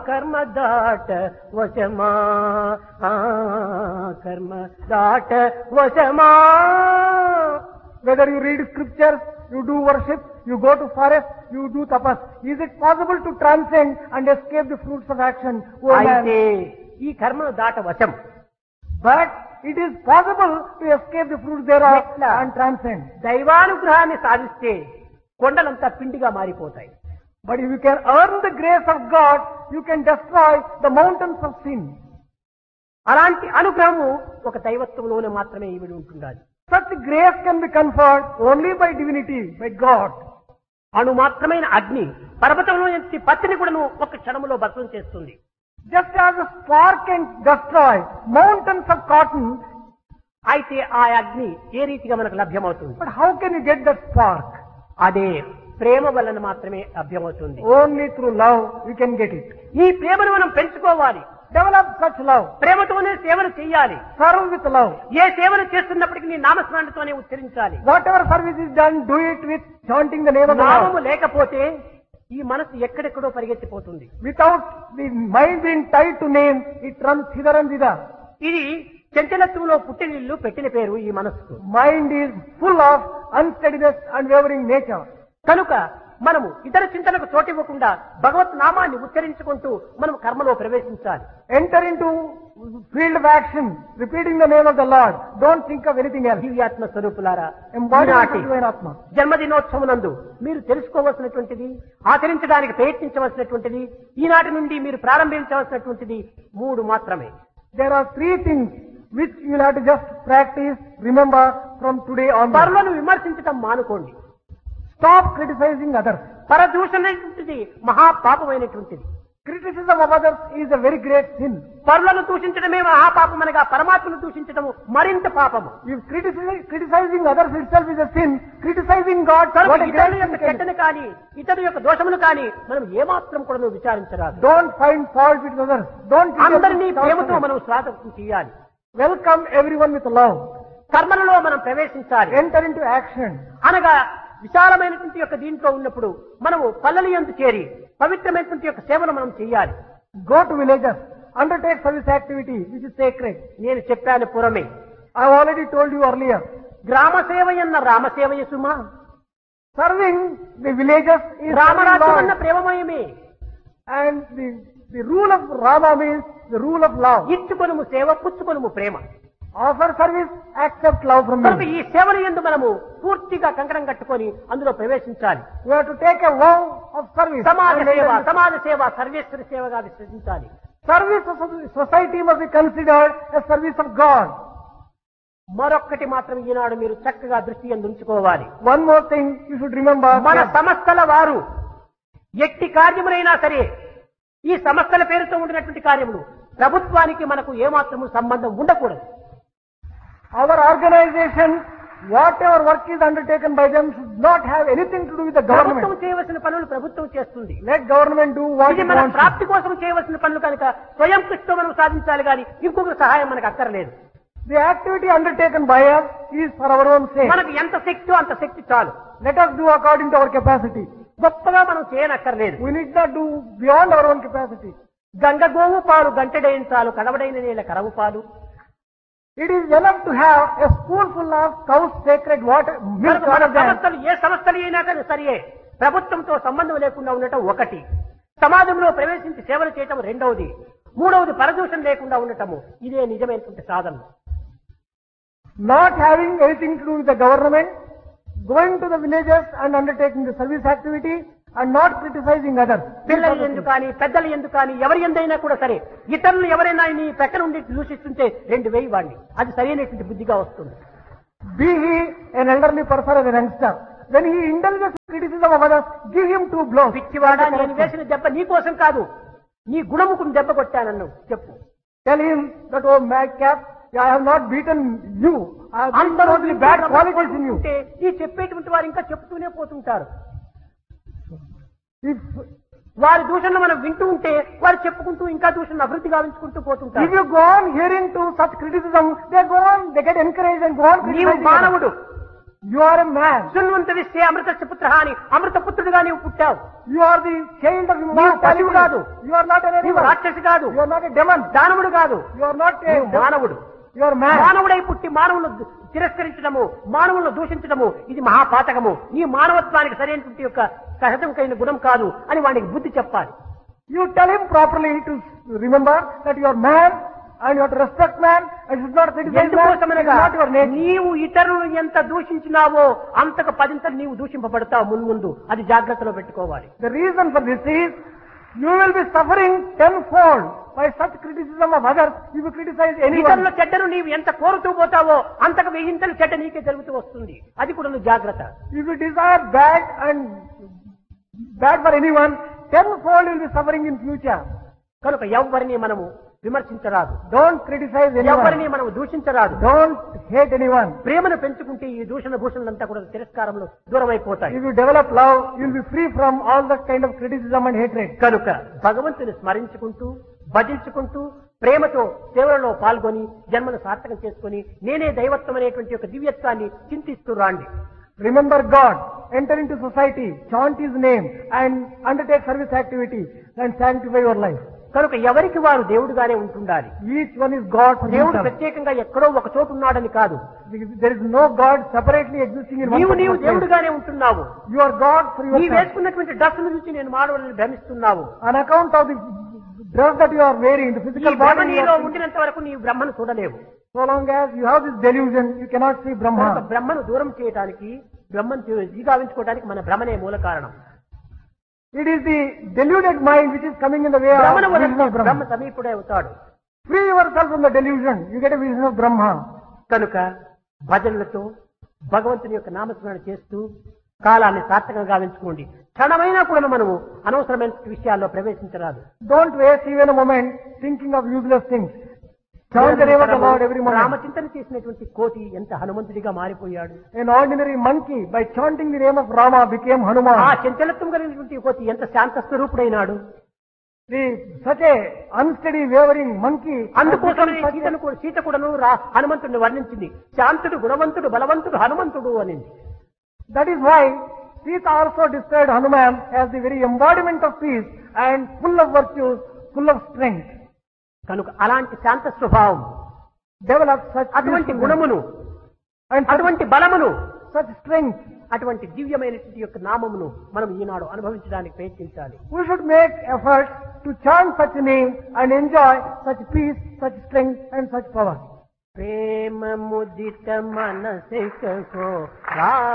కర్మ దాట వశమా, కర్మ దాట వశమా. Whether you read scriptures, you do worship, you go to forest, you do tapas. Is it possible to transcend and escape the fruits of action? Oh అయితే man. ఈ కర్మను దాట వశం. But it is possible to escape the fruits thereof ఎట్లా? and transcend. దైవానుగ్రహాన్ని సాధిస్తే కొండలంతా పిండిగా మారిపోతాయి. But if you can earn the grace of God, you can destroy the mountains of sin. అలాంటి అనుగ్రహము ఒక దైవత్వంలోనే మాత్రమే ఇవిడి ఉంటుండాలి. Such grace can be conferred only by divinity, by God. అణు మాత్రమైన అగ్ని పర్వతంలో నుంచి పత్తిని కూడా ఒక క్షణంలో భస్మం చేస్తుంది. Just as a spark can destroy mountains of cotton, అయితే ఆ అగ్ని ఏ రీతిగా మనకు లభ్యమవుతుంది? but how can you get that spark? అదే ప్రేమ వలన మాత్రమే లభ్యమవుతుంది. Only through love you can get it. ఈ ప్రేమను మనం పెంచుకోవాలి. Develop such love. ప్రేమతోనే సేవను చేయాలి. Serve with love. ఏ సేవను చేస్తున్నప్పటికీ నీ నామస్మరణతోనే ఉచ్చరించాలి. Whatever service is done, do it with chanting the name of the నామము Lord. లేకపోతే ఈ మనసు ఎక్కడెక్కడో పరిగెత్తిపోతుంది. Without the mind being tied to name, it runs hither and thither. ఇది చంచలత్వంలో పుట్టినిల్లు పెట్టిన పేరు ఈ మనస్సుకు. Mind is full of unsteadiness and wavering nature. కనుక మనము ఇతర చింతనకు చోటివ్వకుండా భగవత్ నామాన్ని ఉచ్చరించుకుంటూ మనం కర్మలో ప్రవేశించాలి. Enter into field of action, repeating the name of the Lord. Don't think of anything else. దివ్యాత్మ స్వరూపులారా, Embodiment ఈనాటి of divine Atma. జన్మదినోత్సవనందు మీరు తెలుసుకోవలసినటువంటిది, ఆచరించడానికి ప్రయత్నించవలసినటువంటిది, ఈనాటి నుండి మీరు ప్రారంభించవలసినటువంటిది 3 మాత్రమే. There are 3 things which you will have to just practice, remember from today onwards. పరులను విమర్శించటం మానుకోండి. Stop criticizing others. పరదూషణ అనేటువంటిది మహాపాపమైనటువంటిది. Criticism of others is a very great sin. పరులను దూషించడమే మహాపాపమనగా పరమాత్మను దూషించడము మరింత పాపము. If criticizing others itself is a sin, criticizing God, కనుక what a ఇతరుల great యొక్క sin can be. చెడ్డను కానీ ఇతరుల యొక్క దోషమును కానీ మనం ఏమాత్రం కూడా విచారించరాదు. Don't find fault with others. Don't అందరినీ criticize ప్రేమతో others. మనం స్వాగతం చేయాలి. Welcome everyone with love. కర్మలలో మనం ప్రవేశించాలి. Enter into action. అనగా విశాలమైనటువంటి యొక్క దీంట్లో ఉన్నప్పుడు మనము పల్లెల యందు చేరి పవిత్రమైనటువంటి యొక్క సేవను మనం చేయాలి. Go to villages. Undertake service activity which is sacred. నేను చెప్పాను పురమే. I have already told you earlier. గ్రామ సేవయన్న రామసేవయ సుమా. Serving the villages is రామరాజ్యం అన్న serving ప్రేమమయమే. God. And the rule of Rama means the rule of love. ఇచ్చుకొనుము సేవ, పుచ్చుకొనుము ప్రేమ. Offer service, accept love from కనుక me. ఈ సేవల యందు మనము పూర్తిగా కంకణం కట్టుకొని అందులో ప్రవేశించాలి. You have to take a vow of service. సమాజ And సేవ, enter- సమాజ సేవ సర్వేశ్వరి సేవగా విశ్వసించాలి. Service of society must be considered a service of God. మరొక్కటి మాత్రం ఈనాడు మీరు చక్కగా దృష్టి యందు ఉంచుకోవాలి. One more thing you should remember. మన సంస్థల వారు ఎట్టి కార్యములైనా సరే ఈ సంస్థల పేరుతో ఉండినటువంటి కార్యములు ప్రభుత్వానికి మనకు ఏమాత్రము సంబంధం ఉండకూడదు. Our organization, whatever work is undertaken by them, should not have anything to do with the ప్రభుత్వం government. చేయవలసిన పనులు ప్రభుత్వం చేస్తుంది. Let government do what ఇది it మన wants to. ప్రాప్తి కోసం చేయవలసిన పనులు కనుక స్వయం కృషితో మనం సాధించాలి కానీ ఇంకొక సహాయం మనకు అక్కర్లేదు. The activity undertaken by us is for our own sake. మనకు ఎంత శక్తి అంత శక్తి చాలు. Let us do according to our capacity. గొప్పగా మనం చేయనక్కర్లేదు. We need not do beyond our own capacity. Ganga గోవు పాలు గంటెడైన చాలు, కడవడైన నేల కరవు పాలు. It is enough to have a spoonful of cow's sacred water, milk కనుక మన out of them. సంస్థలు ఏ సంస్థలు అయినా కానీ సరే ప్రభుత్వంతో సంబంధం లేకుండా ఉండటం ఒకటి, సమాజంలో ప్రవేశించి సేవలు చేయటం రెండవది, మూడవది పరదూషణ లేకుండా ఉండటము. ఇదే నిజమైనటువంటి సాధన. Not having anything to do with the government, going to the villages and undertaking the service activity and not criticizing others. పిల్లలు ఎందుకు కానీ పెద్దలు ఎందుకు కానీ ఎవరి ఎందైనా కూడా సరే ఇతరులు ఎవరైనా నీ ప్రక్క నుండి దూషిస్తుంటే 2 వేయి వాడిని, అది సరైనటువంటి బుద్ధిగా వస్తుంది. Be he an elderly person or a youngster, when he indulges in criticism of others, give him 2 blows. పిచ్చివాడా, నేను వేసిన దెబ్బ నీ కోసం కాదు, నీ గుణముకుని దెబ్బ కొట్టానన్ను చెప్పు. Tell him that, oh madcap, I have not beaten you. I have beaten అందరూ only bad qualities in you. ఉంటే ఈ చెప్పేటువంటి వారు ఇంకా చెప్తూనే పోతుంటారు. If వారి దూషణలు మనం వింటూ ఉంటే వారు చెప్పుకుంటూ ఇంకా దూషణ అభివృద్ధి గావించుకుంటూ పోతుంటారు. you go on hearing to such criticism, they go on, they get encouraged and go on నీవు criticizing others. మానవుడు, You are a man. శృణ్వంత విశ్వే అమృతస్య పుత్రః అని అమృతపుత్రుడిగా నీవు పుట్టావు. You are the child of నీవు immortality. పశువు కాదు. You are not an నీవు animal. రాక్షసి కాదు. You are not a demon. దానవుడు కాదు. You are not a నీవు మానవుడు. You are man. మానవుడై పుట్టి మానవులను తిరస్కరించడము, మానవులను దూషించడము ఇది మహాపాతకము. నీ మానవత్వానికి సరైనటువంటి యొక్క సహజంకైన గుణం కాదు అని వానికి బుద్ధి చెప్పాలి. You tell him properly to remember that you are man and you have to respect man and should not criticize man. It is ఎందుకోసమనగా not your nature. నీవు ఇతరులను ఎంత దూషించినావో అంతకు పదింతలు నీవు దూషింపబడతావు మున్ముందు. అది జాగ్రత్తలో పెట్టుకోవాలి. The reason for this is you will be suffering tenfold by such criticism of others if you criticize anyone. ఇతరుల చెడ్డను నీవు ఎంత కోరుతూ పోతావో అంతకు వెయ్యింతలు చెడ్డ నీకే జరుగుతూ వస్తుంది. అది కూడా నువ్వు జాగ్రత్త. If you desire bad for anyone, tenfold you will be suffering in future. కనుక ఎవరిని మనము విమర్శించరాదు. Don't criticize ఎవరిని anyone. మనము దూషించరాదు. Don't hate anyone. ప్రేమను పెంచుకుంటే ఈ దూషణ భూషణలంతా కూడా తిరస్కారంలో దూరం అయిపోతాయి. If you develop love, you will be free from all that kind of criticism and hatred. కనుక భగవంతుని స్మరించుకుంటూ భజించుకుంటూ ప్రేమతో సేవలలో పాల్గొని జన్మను సార్థకం చేసుకుని నేనే దైవత్వం అనేటువంటి ఒక దివ్యత్వాన్ని చింతిస్తూ రాండి. Remember God, enter into society, chant His name and undertake service activity and sanctify your life. కనుక ఎవరికి వారు దేవుడుగానే ఉంటుండాలి. Each one is God for దేవుడు himself. ప్రత్యేకంగా ఎక్కడో ఒక చోటు ఉన్నాడని కాదు. There is no God separately existing in one నీవు particular place. దేవుడుగానే ఉంటున్నావు. You are God for నీ yourself. వేసుకున్నటువంటి డ్రెస్సును చూసి నేను మానవులను భ్రమిస్తున్నావు. On account of the dress that you are wearing, the ఈ physical భ్రమ body, నీలో ఉండినంత వరకు నీవు బ్రహ్మను చూడలేవు. so long as you have this delusion, you cannot see కనుక Brahma. బ్రహ్మను దూరం చేయడానికి బ్రహ్మను జీగావించుకోవడానికి మన భ్రమనే మూల కారణం. It is the deluded mind which is coming in the way of భ్రమను vision వదిలితే of బ్రహ్మ Brahma. సమీపుడే అవుతాడు. Free yourself from the delusion, you get a vision of Brahma. కనుక భజనలతో భగవంతుని యొక్క నామస్మరణ చేస్తూ కాలాన్ని సార్థకంగా గావించుకోండి. క్షణమైనా కూడా మనము అనవసరమైన విషయాల్లో ప్రవేశించరాదు. Don't waste even a moment thinking of useless things. Chant the name of the Lord every moment. రామచింతన చేసినటువంటి కోతి ఎంత హనుమంతుడిగా మారిపోయాడు. An ordinary monkey, by chanting the name of Rama, became ఆ Hanuman. చంచలత్వం కలిగినటువంటి కోతి ఎంత శాంత స్వరూపుడైనాడు. Such a unsteady, wavering monkey. అందుకోసమే సీత కూడాను హనుమంతుడిని వర్ణించింది. శాంతుడు, గుణవంతుడు, బలవంతుడు హనుమంతుడు అనింది. That is why Sita also described Hanuman as the very embodiment of peace and full of virtues, full of strength. కనుక అలాంటి శాంత స్వభావం, Develop such అటువంటి peacefulness గుణమును, and అటువంటి బలమును, such strength. అటువంటి దివ్యమైనటువంటి యొక్క నామమును మనం ఈనాడు అనుభవించడానికి ప్రయత్నించాలి. We should make efforts to chant such name and enjoy such peace, such strength and such power. Prema ముదిత మనసికో